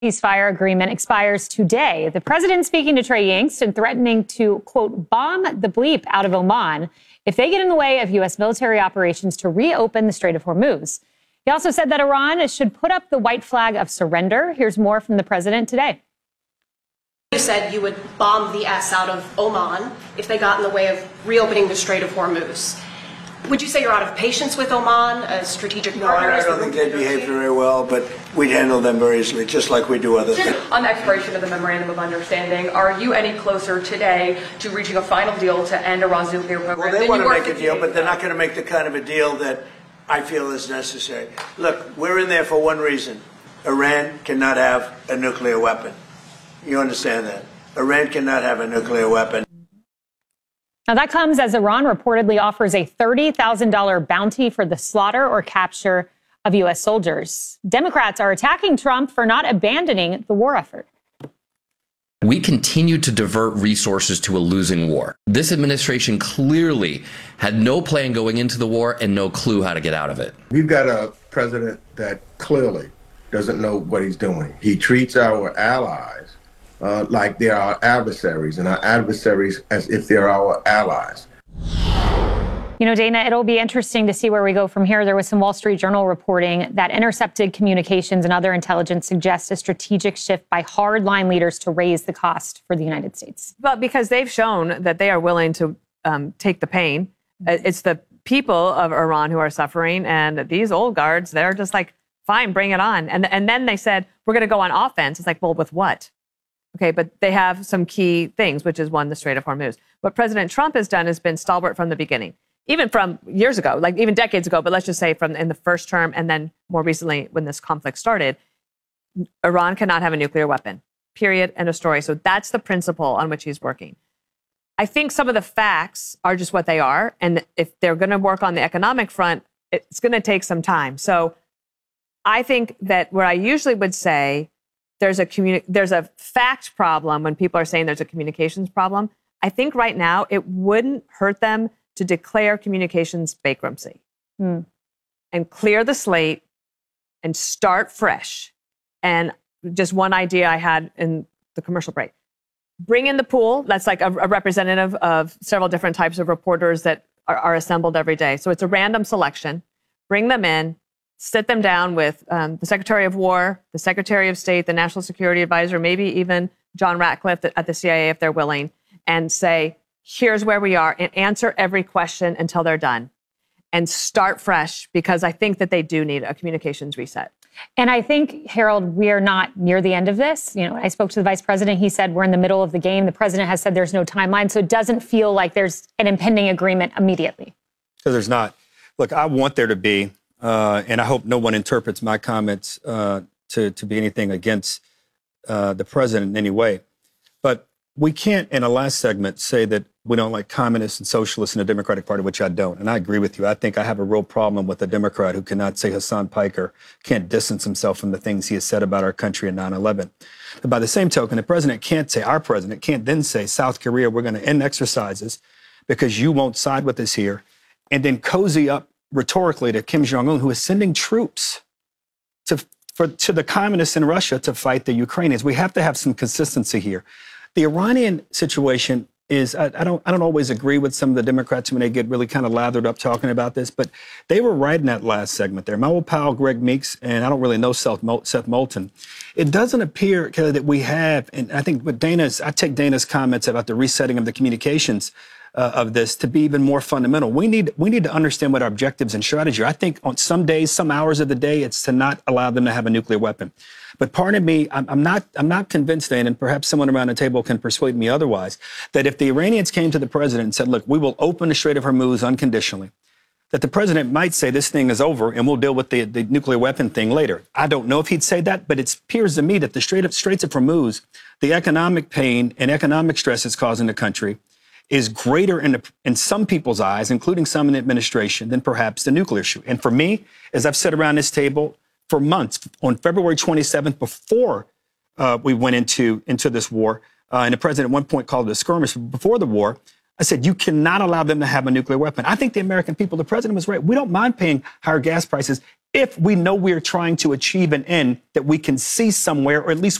Ceasefire agreement expires today. The president speaking to Trey Yingst and threatening to, quote, bomb the bleep out of Oman if they get in the way of U.S. military operations to reopen the Strait of Hormuz. He also said that Iran should put up the white flag of surrender. Here's more from the president today. You said you would bomb the S out of Oman if they got in the way of reopening the Strait of Hormuz. Would you say you're out of patience with Oman, a strategic partner? No, I don't think they behave very well, but we'd handle them very easily, just like we do other things. On the expiration of the Memorandum of Understanding, are you any closer today to reaching a final deal to end Iran's nuclear program? Well, they want to make a deal, but they're not going to make the kind of a deal that I feel is necessary. Look, we're in there for one reason. Iran cannot have a nuclear weapon. You understand that? Iran cannot have a nuclear weapon. Now, that comes as Iran reportedly offers a $30,000 bounty for the slaughter or capture of U.S. soldiers. Democrats are attacking Trump for not abandoning the war effort. We continue to divert resources to a losing war. This administration clearly had no plan going into the war and no clue how to get out of it. We've got a president that clearly doesn't know what he's doing. He treats our allies like they're our adversaries, and our adversaries as if they're our allies. You know, Dana, it'll be interesting to see where we go from here. There was some Wall Street Journal reporting that intercepted communications and other intelligence suggests a strategic shift by hardline leaders to raise the cost for the United States. Well, because they've shown that they are willing to take the pain. It's the people of Iran who are suffering, and these old guards, they're just like, fine, bring it on. And then they said, we're going to go on offense. It's like, well, with what? Okay, but they have some key things, which is one, the Strait of Hormuz. What President Trump has done has been stalwart from the beginning, even from years ago, like even decades ago, but let's just say from in the first term and then more recently when this conflict started. Iran cannot have a nuclear weapon, period, end of story. So that's the principle on which he's working. I think some of the facts are just what they are. And if they're going to work on the economic front, it's going to take some time. So I think that where I usually would say there's a fact problem when people are saying there's a communications problem, I think right now it wouldn't hurt them to declare communications bankruptcy and clear the slate and start fresh. And just one idea I had in the commercial break. Bring in the pool. That's like a representative of several different types of reporters that are assembled every day. So it's a random selection. Bring them in. Sit them down with the Secretary of War, the Secretary of State, the National Security Advisor, maybe even John Ratcliffe at the CIA if they're willing, and say, here's where we are, and answer every question until they're done. And start fresh, because I think that they do need a communications reset. And I think, Harold, we are not near the end of this. You know, I spoke to the vice president. He said we're in the middle of the game. The president has said there's no timeline. So it doesn't feel like there's an impending agreement immediately. So there's not. Look, I want there to be. And I hope no one interprets my comments to be anything against the president in any way. But we can't, in the last segment, say that we don't like communists and socialists in the Democratic Party, which I don't. And I agree with you. I think I have a real problem with a Democrat who cannot say Hassan Piker, can't distance himself from the things he has said about our country in 9/11. But by the same token, the president can't say, our president can't then say, South Korea, we're going to end exercises because you won't side with us here, and then cozy up rhetorically to Kim Jong-un, who is sending troops to the communists in Russia to fight the Ukrainians. We have to have some consistency here. The Iranian situation is, I don't always agree with some of the Democrats when they get really kind of lathered up talking about this, but they were right in that last segment there. My old pal, Greg Meeks, and I don't really know Seth Moulton. It doesn't appear, Kelly, that we have, and I think I take Dana's comments about the resetting of the communications of this to be even more fundamental. We need to understand what our objectives and strategy are. I think on some days, some hours of the day, it's to not allow them to have a nuclear weapon. But pardon me, I'm not convinced, Dan, and perhaps someone around the table can persuade me otherwise, that if the Iranians came to the president and said, look, we will open the Strait of Hormuz unconditionally, that the president might say this thing is over and we'll deal with the nuclear weapon thing later. I don't know if he'd say that, but it appears to me that the Straits of Hormuz, the economic pain and economic stress it's causing the country, is greater in some people's eyes, including some in the administration, than perhaps the nuclear issue. And for me, as I've said around this table for months, on February 27th, before we went into this war, and the president at one point called it a skirmish before the war, I said, you cannot allow them to have a nuclear weapon. I think the American people, the president was right. We don't mind paying higher gas prices if we know we're trying to achieve an end that we can see somewhere, or at least